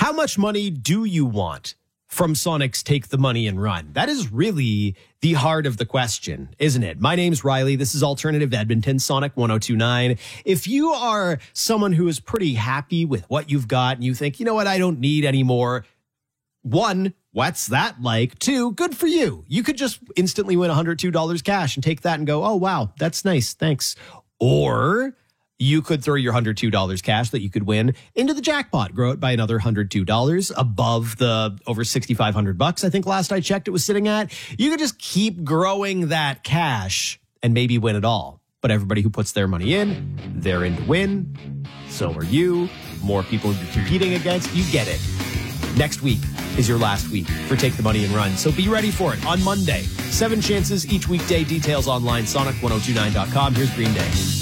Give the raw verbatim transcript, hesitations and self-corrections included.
How much money do you want from Sonic's Take the Money and Run? That is really the heart of the question, isn't it? My name's Riley. This is Alternative Edmonton, Sonic one oh two point nine. If you are someone who is pretty happy with what you've got and you think, you know what, I don't need any more. One, what's that like? Two, good for you. You could just instantly win one hundred two dollars cash and take that and go, oh, wow, that's nice. Thanks. Or you could throw your one hundred two dollars cash that you could win into the jackpot, grow it by another one hundred two dollars above the over sixty-five hundred bucks. I think last I checked it was sitting at. You could just keep growing that cash and maybe win it all. But everybody who puts their money in, they're in to win. So are you. More people you're competing against. You get it. Next week is your last week for Take the Money and Run. So be ready for it on Monday. Seven chances each weekday. Details online, sonic ten twenty-nine dot com. Here's Green Day.